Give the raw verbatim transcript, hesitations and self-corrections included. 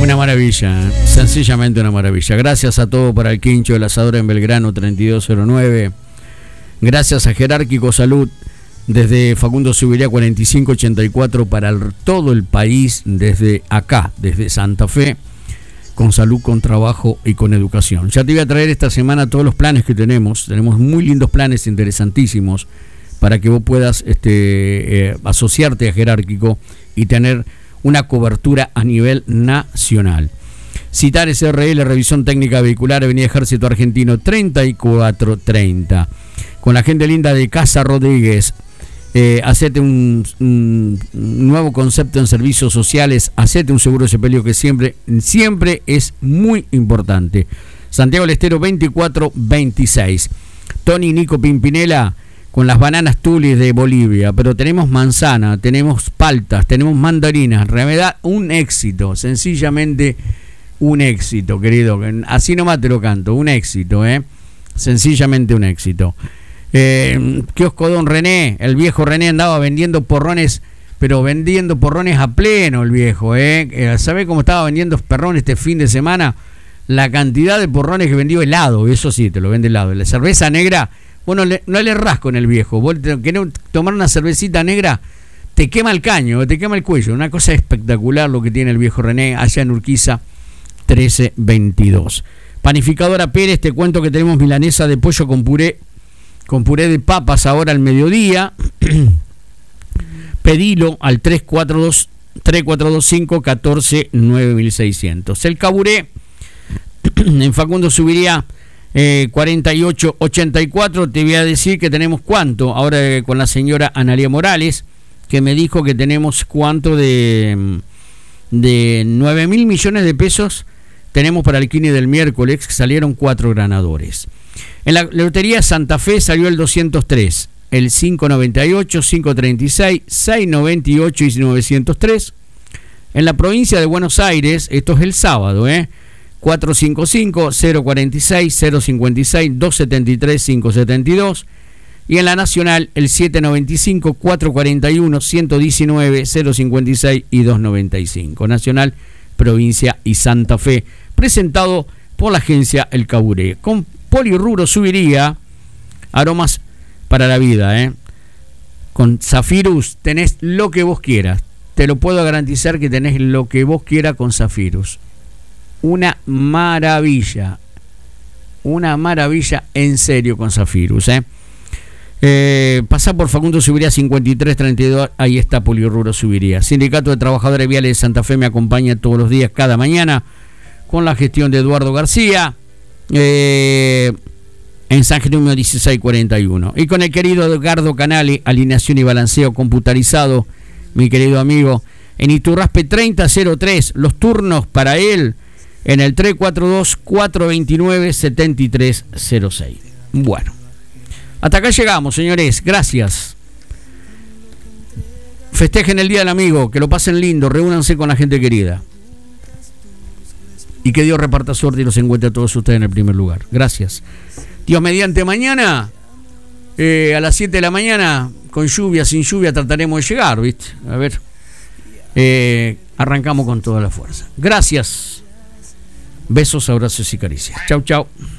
Una maravilla, sencillamente una maravilla. Gracias a todo para el Quincho del Asador en Belgrano treinta y dos cero nueve. Gracias a Jerárquico Salud desde Facundo Subiría cuarenta y cinco ochenta y cuatro para el, todo el país, desde acá, desde Santa Fe, con salud, con trabajo y con educación. Ya te voy a traer esta semana todos los planes que tenemos. Tenemos muy lindos planes interesantísimos para que vos puedas este, eh, asociarte a Jerárquico y tener una cobertura a nivel nacional. Citar S R L, revisión técnica vehicular, Avenida Ejército Argentino treinta y cuatro treinta. Con la gente linda de Casa Rodríguez. Eh, hacete un, un nuevo concepto en servicios sociales, hacete un seguro de sepelio que siempre, siempre es muy importante. Santiago del Estero veinticuatro veintiséis. Tony y Nico Pimpinela con las bananas Tulis de Bolivia, pero tenemos manzana, tenemos paltas, tenemos mandarinas, realidad un éxito, sencillamente un éxito, querido, así nomás te lo canto, un éxito, eh, sencillamente un éxito. Eh, Kiosco Don René, el viejo René andaba vendiendo porrones, pero vendiendo porrones a pleno el viejo, ¿eh? eh ¿Sabe cómo estaba vendiendo porrones este fin de semana? La cantidad de porrones que vendió helado, eso sí, te lo vende helado. La cerveza negra, bueno, le, no le rasco en el viejo. Vos querés tomar una cervecita negra, te quema el caño, te quema el cuello. Una cosa espectacular lo que tiene el viejo René allá en Urquiza trece veintidós. Panificadora Pérez, te cuento que tenemos milanesa de pollo con puré con puré de papas ahora al mediodía. Pedilo al tres cuatro dos cinco uno cuatro nueve seis cero cero. El Caburé en Facundo Subiría eh, cuarenta y ocho ochenta y cuatro. Te voy a decir que tenemos cuánto ahora eh, con la señora Analia Morales, que me dijo que tenemos cuánto de de nueve mil millones de pesos tenemos para el Kini del miércoles, que salieron cuatro ganadores. En la Lotería Santa Fe salió el doscientos tres, el quinientos noventa y ocho, quinientos treinta y seis, seiscientos noventa y ocho y novecientos tres. En la provincia de Buenos Aires, esto es el sábado, ¿eh? cuatrocientos cincuenta y cinco, cero cuarenta y seis, cero cincuenta y seis, doscientos setenta y tres, quinientos setenta y dos. Y en la Nacional, el setecientos noventa y cinco, cuatrocientos cuarenta y uno, ciento diecinueve, cero cincuenta y seis y doscientos noventa y cinco. Nacional, provincia y Santa Fe. Presentado por la agencia El Caburé. Con Polirrubro Subiría, aromas para la vida, ¿eh? Con Zafirus tenés lo que vos quieras. Te lo puedo garantizar que tenés lo que vos quieras con Zafirus. Una maravilla. Una maravilla en serio con Zafirus, ¿eh? Eh, pasá por Facundo Subiría cincuenta y tres treinta y dos, ahí está Polirrubro Subiría. Sindicato de Trabajadores Viales de Santa Fe me acompaña todos los días, cada mañana, con la gestión de Eduardo García. Eh, en San Jerónimo dieciséis cuarenta y uno, y con el querido Edgardo Canale, alineación y balanceo computarizado, mi querido amigo, en Iturraspe treinta cero tres, los turnos para él en el tres cuatro dos, cuatro dos nueve, siete tres cero seis. Bueno, hasta acá llegamos, señores, gracias. Festejen el Día del Amigo, que lo pasen lindo, reúnanse con la gente querida. Y que Dios reparta suerte y los encuentre a todos ustedes en el primer lugar. Gracias. Dios mediante, mañana eh, a las siete de la mañana, con lluvia, sin lluvia, trataremos de llegar, ¿viste? A ver. Eh, arrancamos con toda la fuerza. Gracias. Besos, abrazos y caricias. Chau, chau.